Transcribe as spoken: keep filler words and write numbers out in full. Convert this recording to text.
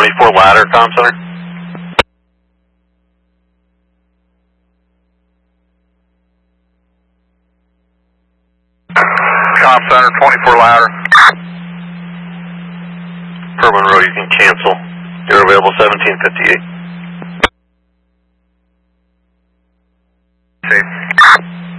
twenty-four ladder, comm center. Comm center, twenty-four ladder. Per Monroe, you can cancel. You're available seventeen fifty-eight.